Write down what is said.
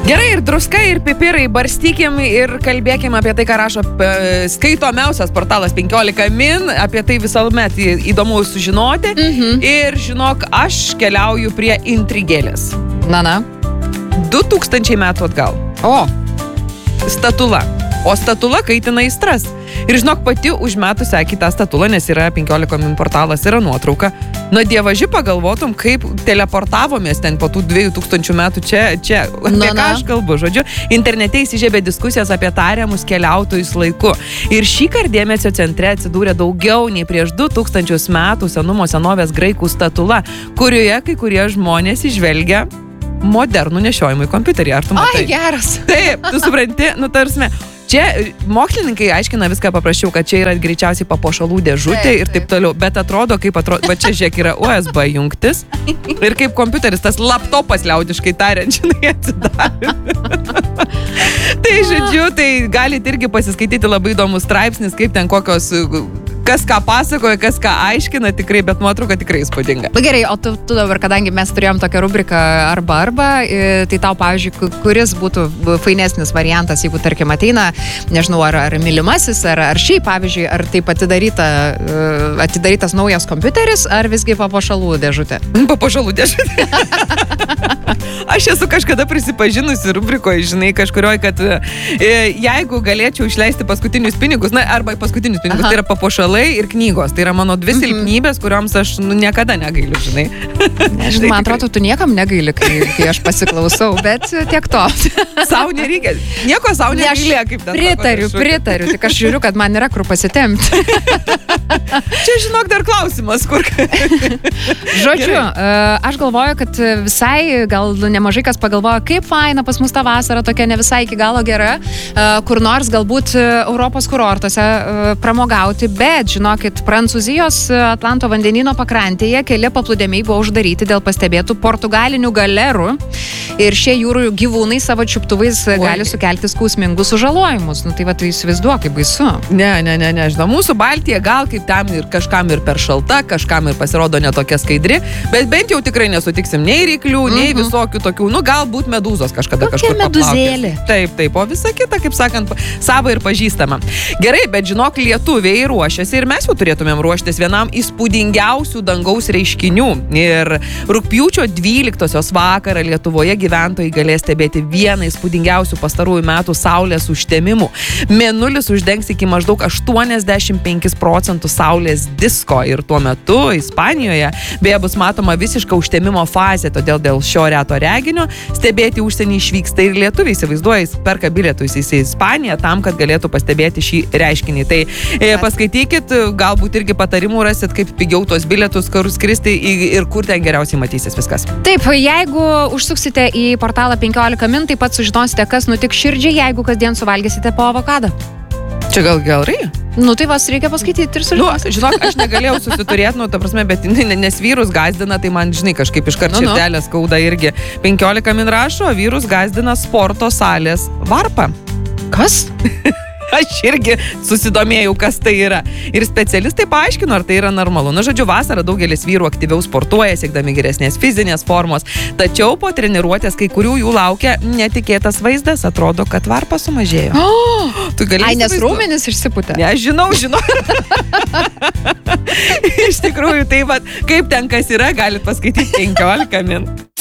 Gerai, ir druska, ir pipirai, barstykim ir kalbėkim apie tai, ką rašo skaitomiausias portalas 15 min, apie tai visuomet įdomu sužinoti. Ir žinok, aš keliauju prie intrigėlės. Na. 2000 metų atgal. O. Statula. O statula kaitina aistras. Ir žinok, pati užmetusi akį tą statulą, nes yra 15 min portalas, yra nuotrauka. Nu, dievaži pagalvotum, kaip teleportavomės ten po tų 2000 metų čia. Apie ką aš kalbu, žodžiu. Internete įsižiebė diskusijos apie tariamus keliautojus laiku. Ir šįkart dėmesio centre atsidūrė daugiau nei prieš 2000 metų senumo senovės graikų statula, kurioje kai kurie žmonės įžvelgia modernų nešiojimą į kompiuterį. Ar tu matai? Ai, geras. Taip, tu supranti, tarsime. Čia mokslininkai aiškina viską paprasčiau, kad čia yra greičiausiai papuošalų dėžutė ir taip toliau, bet atrodo, va čia žiūrėk yra USB jungtis ir kaip kompiuteris, tas laptopas liaudiškai tariant, žinai, atsidarė. Tai žodžiu, tai galite irgi pasiskaityti labai įdomus straipsnis, kaip ten kokios, kas ką pasakoja, kas ką aiškina tikrai, bet nuotrauka tikrai įspūdinga. Gerai, o tu dabar, kadangi mes turėjom tokią rubriką arba, tai tau, pavyzdžiui, kuris būtų fainesnis variantas, jeigu, tarkim, ateina, nežinau, ar mylimasis, ar šiaip, pavyzdžiui, ar taip atidarytas naujas kompiuteris, ar visgi papuošalų dėžutė? Papuošalų dėžutė. Aš esu kažkada prisipažinusi rubrikoje, žinai, kažkurioje, kad jeigu galėčiau išleisti paskutinius pinigus, arba paskutinius pinigus, tai yra papuošalai ir knygos. Tai yra mano dvi silpnybės, kurioms aš niekada negailiu, žinai. Žinai, man atrodo, tu niekam negaili, kai aš pasiklausau, bet tiek to. Sau nereikia. Nieko sau negailė, kaip ten. Pritariu, tik aš žiūriu, kad man yra kur pasitemti. Čia, žinok, dar klausimas, kur. Žodžiu, aš galvoju, kad visai gal nemažai kas pagalvoja, kaip faina pas mus ta vasara tokia ne visai iki galo gera, kur nors galbūt Europos kurortuose pramogauti, bet žinokit, Prancūzijos Atlanto vandenyno pakrantėje keli paplūdimiai buvo uždaryti dėl pastebėtų portugalinių galerų ir šie jūrų gyvūnai savo čiuptuvais gali sukelti skausmingus sužalojimus. Nu tai va, tu įsivaizduok, kaip baisu. Ne, žinau, mūsų Baltija gal kaip tam ir kažkam ir per šalta, kažkam ir pasirodo netokia skaidri, bet bent jau tikrai nesutiksim nei ryklių, nei visokių tokių, galbūt medūzos kažkada kažkur meduzėlė. Taip, o visa kita, kaip sakant, savo ir pažįstama. Gerai, bet žinok, lietuviai ruošiasi ir mes jau turėtumėm ruoštis vienam įspūdingiausių dangaus reiškinių. Ir rugpjūčio 12-osios vakarą Lietuvoje gyventojai galės stebėti vieną įspūdingiausių pastarųjų metų saulės užtemimų. Mėnulis uždengs iki maždaug 85% saulės disko ir tuo metu Ispanijoje beje bus matoma visiška užtemimo fazė, todėl dėl šio reto reginio stebėti užsienį išvyksta ir lietuviai, įsivaizduoja, perka bilietus į Ispaniją tam, kad galėtų pastebėti šį reiškinį. Tai paskaitykit, galbūt irgi patarimų rasit, kaip pigiau tos bilietus, kur skristi ir kur ten geriausiai matysis viskas. Taip, jeigu užsuksite į portalą 15 min, taip pat sužinosite, kas nutiks širdžiai, jeigu kasdien suvalgysite po avokadą. Čia gal gerai? Nu tai vas, reikia paskaityti ir sužinosite. Žinok, aš negalėjau susiturėti, ta prasme, bet nes vyrus gazdina, tai man, žinai, kažkaip iškart širdelė skauda irgi. 15 min rašo, vyrus gazdina sporto salės varpa. Kas? Aš irgi susidomėjau, kas tai yra. Ir specialistai paaiškino, ar tai yra normalu. Na, žodžiu, vasarą daugelis vyrų aktyviau sportuoja, siekdami geresnės fizinės formos. Tačiau po treniruotės kai kurių jų laukia netikėtas vaizdas. Atrodo, kad varpas sumažėjo. Nes raumenis išsipūtė. Ne, žinau. Iš tikrųjų, tai va, kaip ten kas yra, galit paskaityti 15 min.